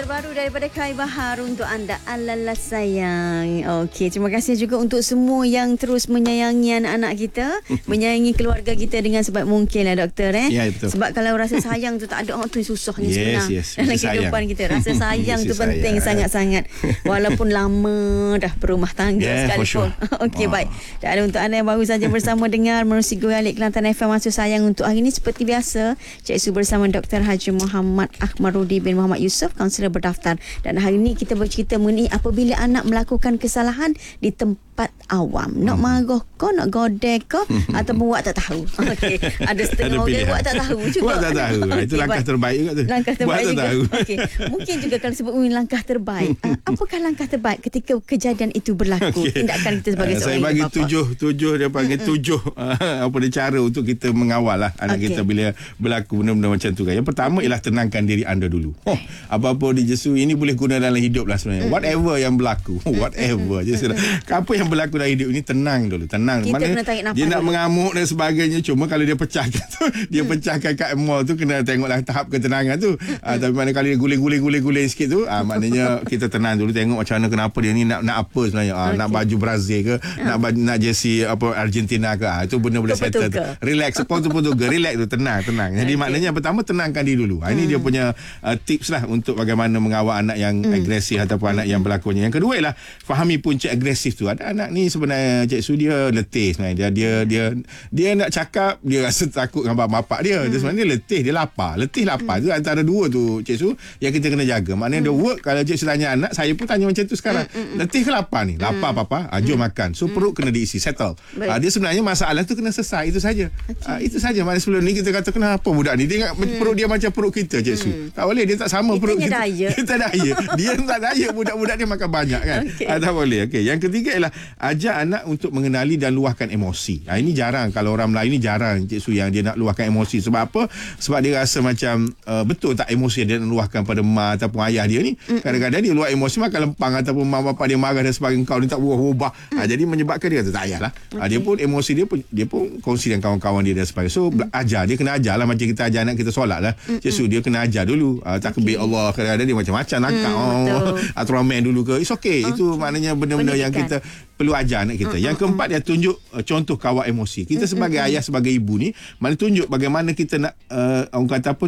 terbaru daripada Kai Bahar untuk anda, Alala Sayang. Okey, terima kasih juga untuk semua yang terus menyayangi anak-anak kita, menyayangi keluarga kita dengan sebaik mungkin lah doktor. Ya, betul. Sebab kalau rasa sayang tu tak ada orang tu susahnya sebenarnya dalam kehidupan kita. Rasa sayang tu penting sangat-sangat. Walaupun lama dah berumah tangga sekalipun. Okey, baik. Dan untuk anda yang baru saja bersama dengar menerusi Guralik Kelantan FM Masuk Sayang untuk hari ini, seperti biasa Cik Su bersama Dr. Haji Muhammad Ahmarudi bin Muhammad Yusof, kaunselor berdaftar. Dan hari ini kita bercerita mengenai apabila anak melakukan kesalahan di tempat awam. Nak marah kau, nak godek kau, ataupun buat tak tahu. Okey, ada setengah orang buat tak tahu juga. Buat tak tahu. Itu langkah terbaik juga tu. Langkah terbaik buat tak juga. tahu. Okey, mungkin juga kalau sebut langkah terbaik. Apakah langkah terbaik ketika kejadian itu berlaku? Okay. Tindakan kita sebagai seorang saya bagi bapa. tujuh dia panggil tujuh apa dia cara untuk kita mengawal lah anak kita bila berlaku benda-benda macam tu kan. Yang pertama ialah tenangkan diri anda dulu. Apa-apa di Jesu ini boleh guna dalam hidup lah sebenarnya. Whatever yang berlaku, whatever je sudah. Apa yang berlaku dalam hidup ini, tenang dulu, tenang. Kita Mana kena tarik nafas dia nak dulu. mengamuk dan sebagainya, cuma kalau dia pecahkan tu, dia pecahkan kat mall tu, kena tengoklah tahap ketenangan tu. Tapi mana kali dia guling sikit tu, maknanya kita tenang dulu, tengok macam mana, kenapa dia ni nak apa sebenarnya. Nak baju Brazil ke, nak jersey apa Argentina ke, itu benda boleh settle tu. Relax, sepuluh tu relax tu, tenang. Jadi maknanya pertama tenangkan diri dulu. Ini dia punya tips lah untuk bagaimana mengawal anak yang agresif ataupun anak yang berlakunya. Yang kedua ialah fahami punca agresif tu. Ada anak ni sebenarnya Cik Su, dia letih sebenarnya. Dia nak cakap, dia rasa takut dengan bapak dia. Dia sebenarnya letih, dia lapar. Letih lapar tu antara dua tu Cik Su yang kita kena jaga. Maknanya dia work. Kalau Cik Su tanya anak, saya pun tanya macam tu sekarang. Letih ke lapar ni? Lapar papa, jom makan. So perut kena diisi, settle. Dia sebenarnya masalah tu kena selesai, itu saja. Itu saja. Maknanya sebelum ni kita kata kenapa budak ni, dia perut dia macam perut kita Cik Su. Tak boleh, dia tak sama perut kita. Kita daya. Dia tak daya, budak-budak dia makan banyak kan. Tak boleh. Okey. Yang ketiga ialah ajar anak untuk mengenali dan luahkan emosi. Ini jarang, kalau orang Melayu ni jarang Cik Su yang dia nak luahkan emosi. Sebab apa? Sebab dia rasa macam betul tak emosi dia nak luahkan pada mak ataupun ayah dia ni. Kadang-kadang dia luah emosi makan lempang ataupun mak bapak dia marah dan sebagainya, kau ni tak berubah. Jadi menyebabkan dia kata tak payahlah. Dia pun emosi dia pun kongsi dengan kawan-kawan dia dan sebagainya. So ajar, dia kena ajar lah, macam kita ajar anak kita solat lah. Cik Su, dia kena ajar dulu. Takbir Allah, kadang-kadang dia macam-macam nakak. Atramen dulu ke, it's okay. Itu maknanya benda-benda yang kita perlu ajar anak kita. Yang keempat, dia tunjuk contoh kawal emosi. Kita sebagai ayah, sebagai ibu ni, mana tunjuk bagaimana kita nak orang kata apa,